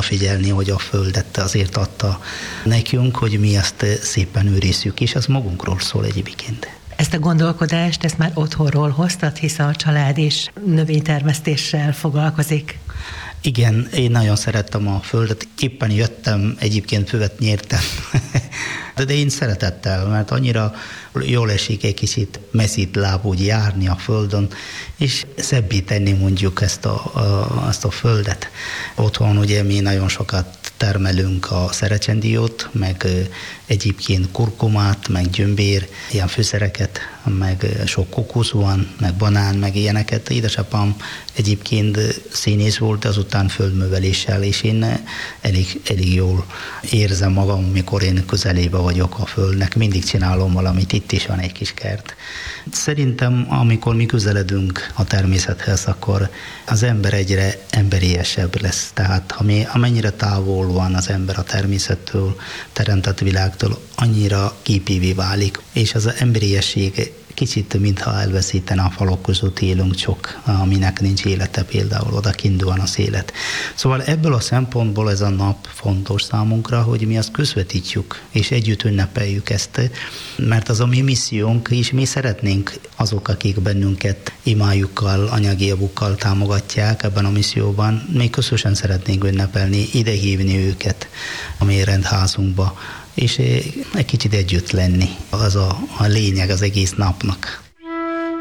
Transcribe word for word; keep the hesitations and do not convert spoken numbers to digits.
odafigyelni, hogy a Földet azért adta nekünk, hogy mi ezt szépen őrizzük, és ez magunkról szól egyébként. Ezt a gondolkodást, ezt már otthonról hoztad, hisz a család is növénytermesztéssel foglalkozik. Igen, én nagyon szerettem a Földet, éppen jöttem, egyébként füvet nyertem, de én szeretettel, mert annyira jól esik egy kicsit meszít úgy járni a Földön, és szebbé tenni mondjuk ezt a, a, ezt a Földet. Otthon ugye mi nagyon sokat termelünk a szerecsendiót, meg egyébként kurkumát, meg gyömbér, ilyen fűszereket, meg sok kokusz van, meg banán, meg ilyeneket. Édesapám egyébként színész volt, azután földműveléssel, és én elég, elég jól érzem magam, mikor én közelébe vagyok a Földnek. Mindig csinálom valamit, itt is van egy kis kert. Szerintem, amikor mi közeledünk a természethez, akkor az ember egyre emberiesebb lesz. Tehát ami, amennyire távol van az ember a természettől, teremtett világtól, annyira képivé válik. És az emberiesség kicsit, mintha elveszítene a falok között élünk csak, aminek nincs élete például, oda kint van az élet. Szóval ebből a szempontból ez a nap fontos számunkra, hogy mi azt közvetítjük, és együtt ünnepeljük ezt, mert az a mi missziónk, és mi szeretnénk azok, akik bennünket imájukkal, anyagi javukkal támogatják ebben a misszióban, mi közösen szeretnénk ünnepelni, idehívni őket a mi rendházunkba, és egy kicsit együtt lenni. Az a, a lényeg az egész napnak.